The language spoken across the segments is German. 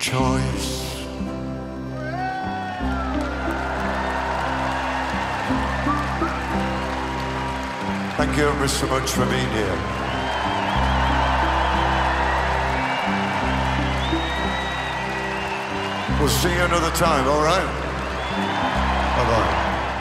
choice. Thank you ever so much for being here. We'll see you another time, all right? Bye-bye.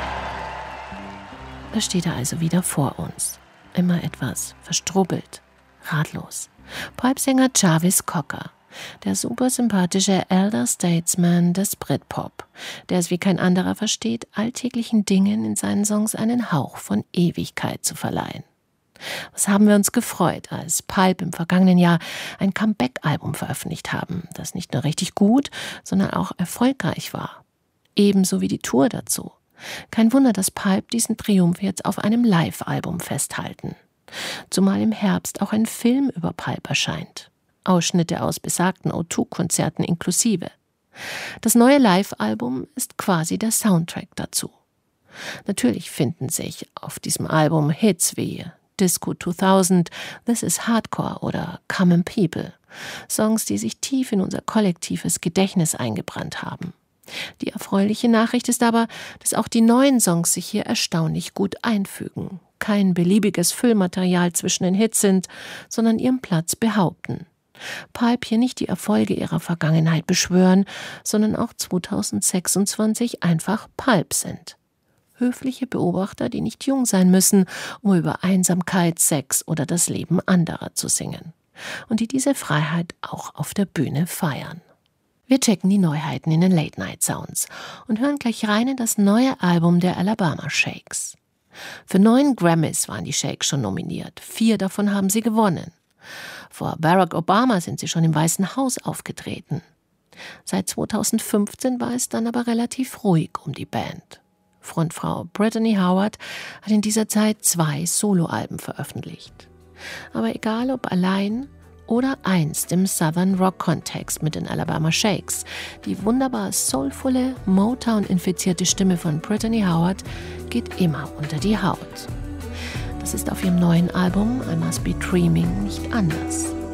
Da steht er also wieder vor uns. Immer etwas verstrubbelt, ratlos. Pulp-Sänger Jarvis Cocker, der super sympathische Elder Statesman des Britpop, der es wie kein anderer versteht, alltäglichen Dingen in seinen Songs einen Hauch von Ewigkeit zu verleihen. Was haben wir uns gefreut, als Pulp im vergangenen Jahr ein Comeback-Album veröffentlicht haben, das nicht nur richtig gut, sondern auch erfolgreich war. Ebenso wie die Tour dazu. Kein Wunder, dass Pulp diesen Triumph jetzt auf einem Live-Album festhalten. Zumal im Herbst auch ein Film über Pulp erscheint. Ausschnitte aus besagten O2-Konzerten inklusive. Das neue Live-Album ist quasi der Soundtrack dazu. Natürlich finden sich auf diesem Album Hits wie Disco 2000, This is Hardcore oder Common People. Songs, die sich tief in unser kollektives Gedächtnis eingebrannt haben. Die erfreuliche Nachricht ist aber, dass auch die neuen Songs sich hier erstaunlich gut einfügen. Kein beliebiges Füllmaterial zwischen den Hits sind, sondern ihren Platz behaupten. Pulp hier nicht die Erfolge ihrer Vergangenheit beschwören, sondern auch 2026 einfach Pulp sind. Höfliche Beobachter, die nicht jung sein müssen, um über Einsamkeit, Sex oder das Leben anderer zu singen. Und die diese Freiheit auch auf der Bühne feiern. Wir checken die Neuheiten in den Late-Night-Sounds und hören gleich rein in das neue Album der Alabama Shakes. Für 9 Grammys waren die Shakes schon nominiert, 4 davon haben sie gewonnen. Vor Barack Obama sind sie schon im Weißen Haus aufgetreten. Seit 2015 war es dann aber relativ ruhig um die Band. Frontfrau Brittany Howard hat in dieser Zeit 2 Soloalben veröffentlicht. Aber egal ob allein oder einst im Southern Rock-Kontext mit den Alabama Shakes, die wunderbar soulvolle, Motown-infizierte Stimme von Brittany Howard geht immer unter die Haut. Das ist auf ihrem neuen Album I Must Be Dreaming nicht anders.